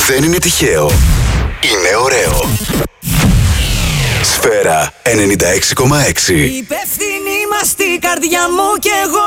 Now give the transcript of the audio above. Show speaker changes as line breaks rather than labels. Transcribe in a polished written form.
Δεν είναι τυχαίο. Είναι ωραίο. Σφαίρα 96,6.
Υπεύθυνη είμαστε η καρδιά μου και εγώ.